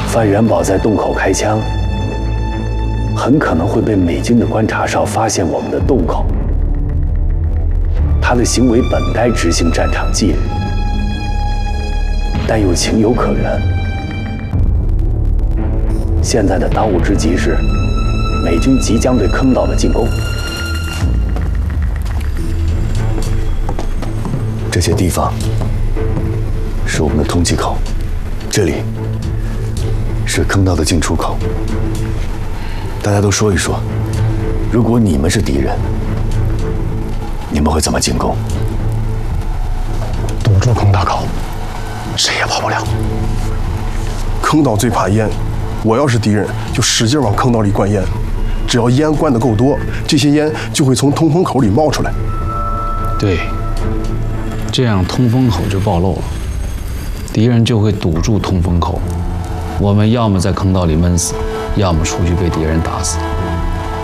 范元宝在洞口开枪，很可能会被美军的观察哨发现我们的洞口。他的行为本该执行战场纪律，但又情有可原。现在的当务之急是，美军即将对坑岛的进攻。这些地方是我们的通气口，这里是坑道的进出口。大家都说一说，如果你们是敌人，你们会怎么进攻？ 堵住坑大口，谁也跑不了。 坑岛最怕烟，我要是敌人，就使劲往坑岛里灌烟。只要烟灌得够多，这些烟就会从通风口里冒出来。 对，这样通风口就暴露了，敌人就会堵住通风口，我们要么在坑道里闷死，要么出去被敌人打死。